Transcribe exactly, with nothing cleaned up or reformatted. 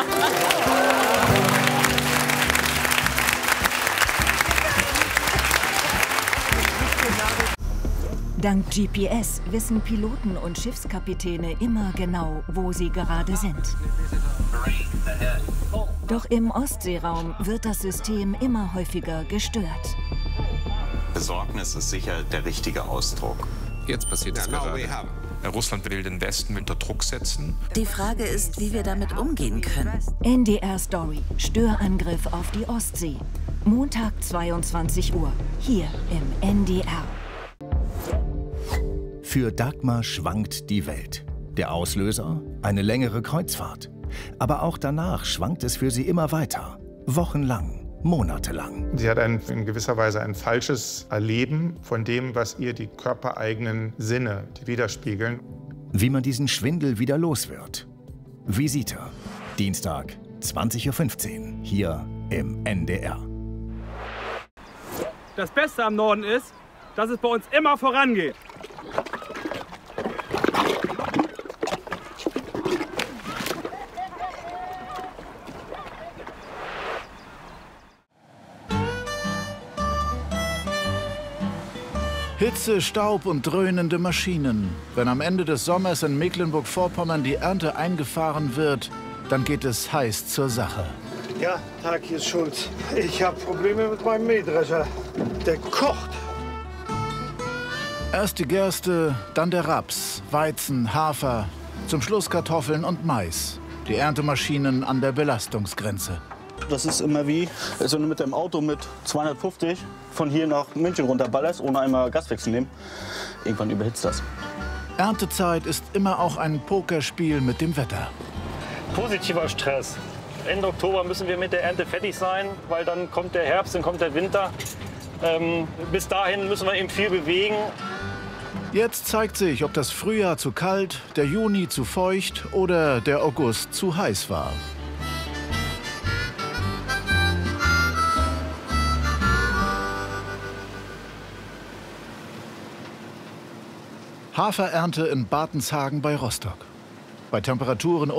Dank G P S wissen Piloten und Schiffskapitäne immer genau, wo sie gerade sind. Doch im Ostseeraum wird das System immer häufiger gestört. Besorgnis ist sicher der richtige Ausdruck. Jetzt passiert es gerade. Russland will den Westen unter Druck setzen. Die Frage ist, wie wir damit umgehen können. N D R Story. Störangriff auf die Ostsee. Montag zweiundzwanzig Uhr. Hier im N D R. Für Dagmar schwankt die Welt. Der Auslöser? Eine längere Kreuzfahrt. Aber auch danach schwankt es für sie immer weiter. Wochenlang, monatelang. Sie hat ein, in gewisser Weise ein falsches Erleben von dem, was ihr die körpereigenen Sinne widerspiegeln. Wie man diesen Schwindel wieder los wird. Visite. Dienstag, zwanzig Uhr fünfzehn. Hier im N D R. Das Beste am Norden ist, dass es bei uns immer vorangeht. Hitze, Staub und dröhnende Maschinen. Wenn am Ende des Sommers in Mecklenburg-Vorpommern die Ernte eingefahren wird, dann geht es heiß zur Sache. Ja, Tag, hier ist Schulz. Ich habe Probleme mit meinem Mähdrescher. Der kocht. Erst die Gerste, dann der Raps, Weizen, Hafer, zum Schluss Kartoffeln und Mais. Die Erntemaschinen an der Belastungsgrenze. Das ist immer wie, als wenn du mit dem Auto mit zweihundertfünfzig von hier nach München runterballerst, ohne einmal Gaswechsel nehmen. Irgendwann überhitzt das. Erntezeit ist immer auch ein Pokerspiel mit dem Wetter. Positiver Stress. Ende Oktober müssen wir mit der Ernte fertig sein, weil dann kommt der Herbst, dann kommt der Winter. Ähm, bis dahin müssen wir eben viel bewegen. Jetzt zeigt sich, ob das Frühjahr zu kalt, der Juni zu feucht oder der August zu heiß war. Haferernte in Bartenshagen bei Rostock. Bei Temperaturen